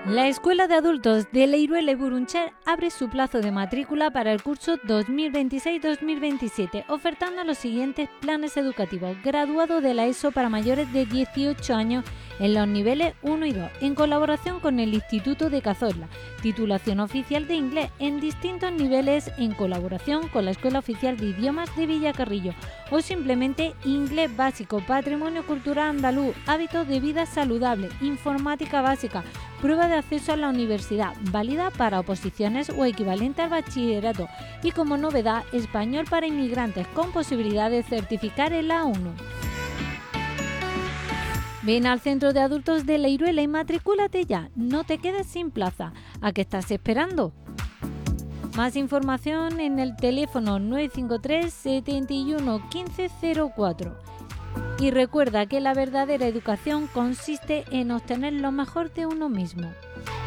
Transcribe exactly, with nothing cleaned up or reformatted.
La Escuela de Adultos de Leiruele Buruncher abre su plazo de matrícula para el curso dos mil veintiséis dos mil veintisiete, ofertando los siguientes planes educativos: graduado de la ESO para mayores de dieciocho años en los niveles uno y dos, en colaboración con el Instituto de Cazorla; titulación oficial de inglés en distintos niveles en colaboración con la Escuela Oficial de Idiomas de Villacarrillo; o simplemente inglés básico, patrimonio cultural andaluz, hábitos de vida saludable, informática básica, prueba de acceso a la universidad, válida para oposiciones o equivalente al bachillerato, y como novedad, español para inmigrantes con posibilidad de certificar el A uno. Ven al Centro de Adultos de Leiruele y matricúlate ya, no te quedes sin plaza. ¿A qué estás esperando? Más información en el teléfono nueve cinco tres, setenta y uno, quince cero cuatro. Y recuerda que la verdadera educación consiste en obtener lo mejor de uno mismo.